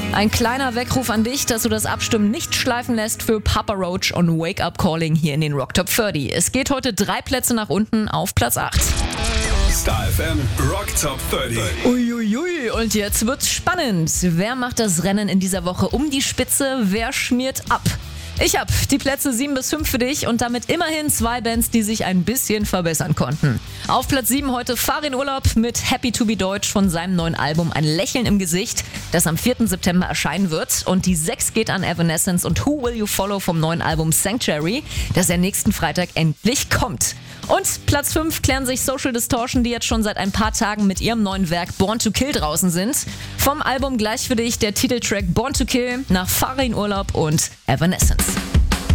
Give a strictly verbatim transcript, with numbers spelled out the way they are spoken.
Ein kleiner Weckruf an dich, dass du das Abstimmen nicht schleifen lässt für Papa Roach und Wake Up Calling hier in den Rock Top dreißig. Es geht heute drei Plätze nach unten auf Platz acht. Star F M Rock Top dreißig. Uiuiui, und jetzt wird's spannend. Wer macht das Rennen in dieser Woche um die Spitze? Wer schmiert ab? Ich hab die Plätze sieben bis fünf für dich und damit immerhin zwei Bands, die sich ein bisschen verbessern konnten. Auf Platz sieben heute Farin Urlaub mit Happy to be Deutsch von seinem neuen Album Ein Lächeln im Gesicht, das am vierten September erscheinen wird. Und die sechs geht an Evanescence und Who Will You Follow vom neuen Album Sanctuary, das ja nächsten Freitag endlich kommt. Und Platz fünf klären sich Social Distortion, die jetzt schon seit ein paar Tagen mit ihrem neuen Werk Born to Kill draußen sind. Vom Album gleich für dich der Titeltrack Born to Kill nach Farin Urlaub und Evanescence.